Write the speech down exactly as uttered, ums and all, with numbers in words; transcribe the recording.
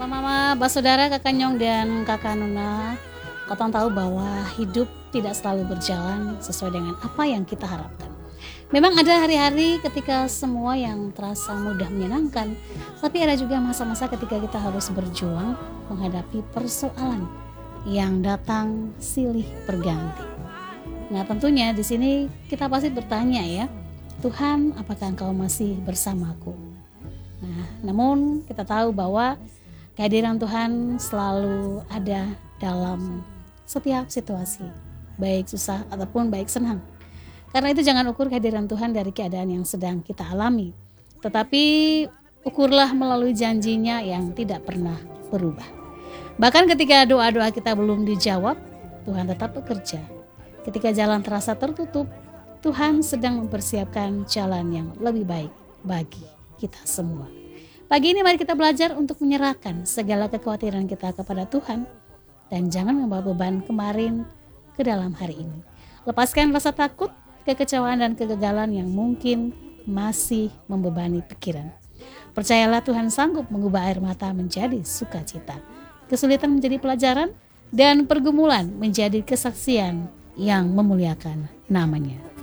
Mama, Mbak Saudara, Kakak Nyong dan Kakak Nuna, Kotong tahu bahwa hidup tidak selalu berjalan sesuai dengan apa yang kita harapkan. Memang ada hari-hari ketika semua yang terasa mudah menyenangkan, tapi ada juga masa-masa ketika kita harus berjuang menghadapi persoalan yang datang silih berganti. Nah, tentunya di sini kita pasti bertanya ya, Tuhan, apakah Engkau masih bersamaku? Nah, namun kita tahu bahwa kehadiran Tuhan selalu ada dalam setiap situasi, baik susah ataupun baik senang. Karena itu jangan ukur kehadiran Tuhan dari keadaan yang sedang kita alami, tetapi ukurlah melalui janjinya yang tidak pernah berubah. Bahkan ketika doa-doa kita belum dijawab, Tuhan tetap bekerja. Ketika jalan terasa tertutup, Tuhan sedang mempersiapkan jalan yang lebih baik bagi kita semua. Pagi ini mari kita belajar untuk menyerahkan segala kekhawatiran kita kepada Tuhan dan jangan membawa beban kemarin ke dalam hari ini. Lepaskan rasa takut, kekecewaan dan kegagalan yang mungkin masih membebani pikiran. Percayalah Tuhan sanggup mengubah air mata menjadi sukacita, kesulitan menjadi pelajaran, dan pergumulan menjadi kesaksian yang memuliakan namanya.